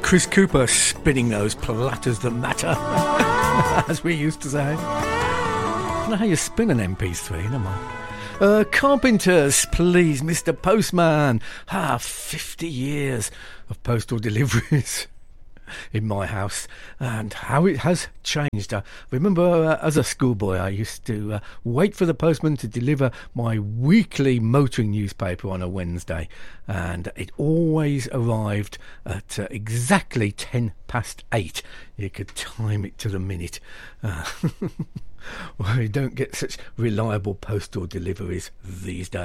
Chris Cooper spinning those platters that matter, as we used to say. I don't know how you spin an MP3, never mind. Carpenters, please, Mr. Postman. 50 years of postal deliveries in my house, and how it has changed. I remember as a schoolboy I used to wait for the postman to deliver my weekly motoring newspaper on a Wednesday, and it always arrived at exactly 8:10. You could time it to the minute. Well, you don't get such reliable postal deliveries these days.